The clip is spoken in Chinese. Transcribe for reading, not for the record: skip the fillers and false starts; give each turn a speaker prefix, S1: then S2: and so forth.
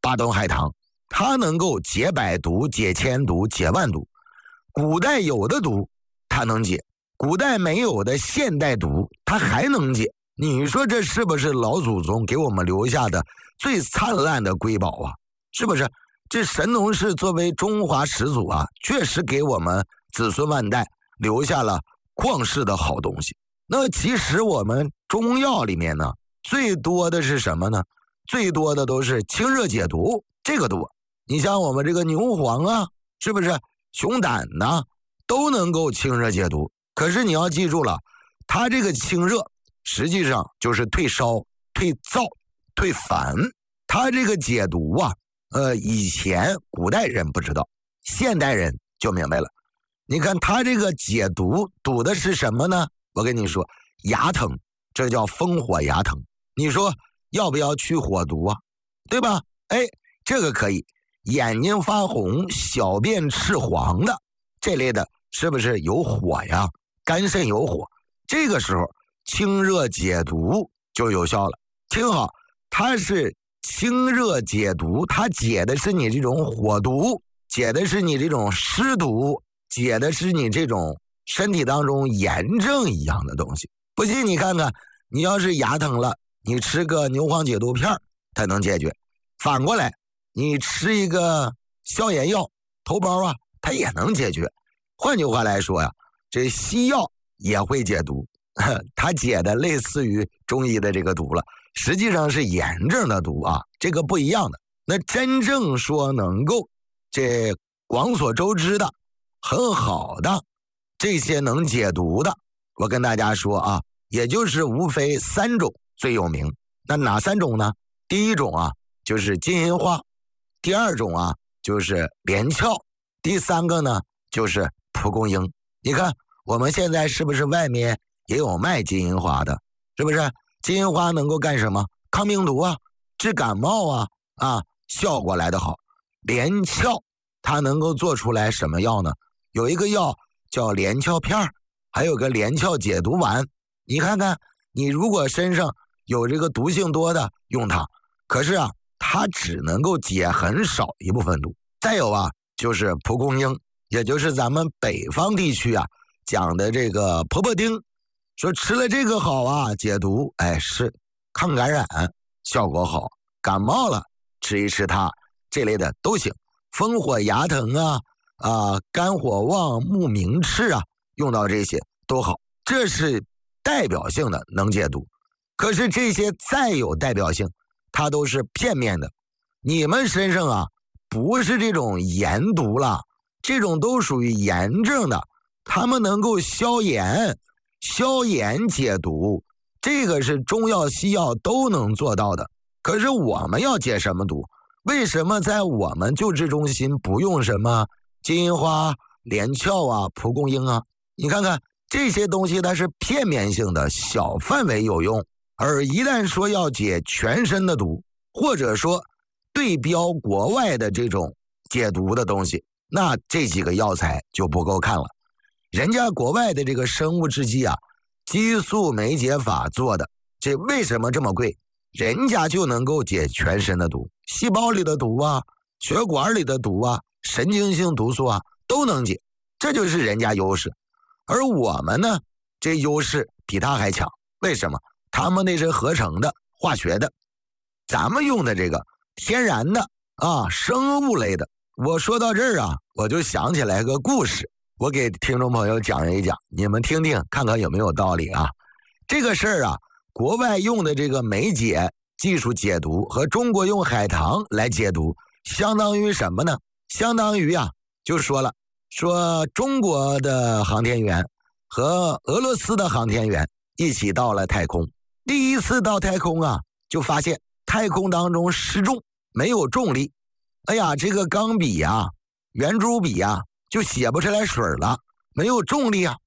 S1: 8吨海棠，它能够解百毒、解千毒、解万毒。古代有的毒它能解，古代没有的现代毒它还能解。你说这是不是老祖宗给我们留下的最灿烂的瑰宝啊？是不是？这神农氏作为中华始祖啊，确实给我们子孙万代留下了旷世的好东西。那其实我们中药里面呢，最多的是什么呢？最多的都是清热解毒，这个多。你像我们这个牛黄啊，是不是熊胆呐，都能够清热解毒。可是你要记住了，它这个清热实际上就是退烧、退燥、退烦。它这个解毒啊，以前古代人不知道，现代人就明白了。你看它这个解毒，毒的是什么呢？我跟你说，牙疼，这叫风火牙疼。你说要不要去火毒啊？对吧？哎，这个可以。眼睛发红、小便赤黄的这类的，是不是有火呀？肝肾有火，这个时候清热解毒就有效了。听好，它是清热解毒，它解的是你这种火毒，解的是你这种湿毒，解的是你这种身体当中炎症一样的东西。不信你看看，你要是牙疼了，你吃个牛黄解毒片它能解决。反过来，你吃一个消炎药头孢啊，它也能解决。换句话来说呀，这西药也会解毒，它解的类似于中医的这个毒了，实际上是炎症的毒啊，这个不一样的。那真正说能够这广所周知的很好的这些能解毒的，我跟大家说啊，也就是无非3种最有名。那哪3种呢？第一种啊就是金银花，第2种啊就是连翘，第3个呢就是蒲公英。你看我们现在是不是外面也有卖金银花的？是不是？金银花能够干什么？抗病毒啊，治感冒啊，效果来得好。连翘它能够做出来什么药呢？有一个药叫连翘片，还有个连翘解毒丸。你看看，你如果身上有这个毒性多的用它，可是啊它只能够解很少一部分毒。再有啊就是蒲公英，也就是咱们北方地区啊讲的这个婆婆丁，说吃了这个好啊解毒，哎，是抗感染效果好，感冒了吃一吃它，这类的都行。风火牙疼啊肝火旺目明赤啊，用到这些都好，这是代表性的能解毒。可是这些再有代表性，它都是片面的。你们身上啊不是这种炎毒了，这种都属于炎症的，他们能够消炎解毒，这个是中药西药都能做到的。可是我们要解什么毒？为什么在我们救治中心不用什么金银花、连翘啊、蒲公英啊？你看看这些东西它是片面性的，小范围有用，而一旦说要解全身的毒，或者说对标国外的这种解毒的东西，那这几个药材就不够看了。人家国外的这个生物制剂啊，激素酶解法做的，这为什么这么贵？人家就能够解全身的毒，细胞里的毒啊，血管里的毒啊，神经性毒素啊都能解，这就是人家优势。而我们呢，这优势比他还强。为什么？他们那是合成的、化学的，咱们用的这个天然的生物类的。我说到这儿啊，我就想起来个故事，我给听众朋友讲一讲，你们听听看看有没有道理啊。这个事儿啊，国外用的这个酶解技术解毒和中国用海棠来解毒相当于什么呢？相当于啊就说了，说中国的航天员和俄罗斯的航天员一起到了太空，第一次到太空啊，就发现太空当中失重，没有重力。哎呀，这个钢笔啊、圆珠笔啊就写不出来水了，没有重力啊。